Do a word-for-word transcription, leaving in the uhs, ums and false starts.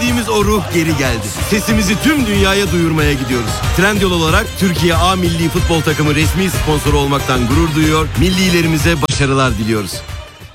özlediğimiz o ruh geri geldi. Sesimizi tüm dünyaya duyurmaya gidiyoruz. Trendyol olarak Türkiye A Milli Futbol Takımı resmi sponsoru olmaktan gurur duyuyor. Millilerimize başarılar diliyoruz.